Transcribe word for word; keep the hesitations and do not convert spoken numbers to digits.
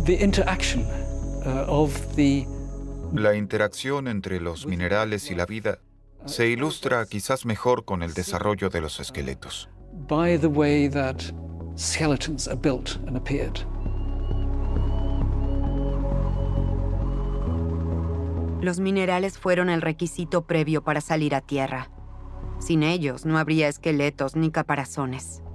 The interaction uh, of the La interacción entre los minerales y la vida se ilustra quizás mejor con el desarrollo de los esqueletos. by the way that skeletons are built and appeared. Los minerales fueron el requisito previo para salir a tierra. Sin ellos no habría esqueletos ni caparazones.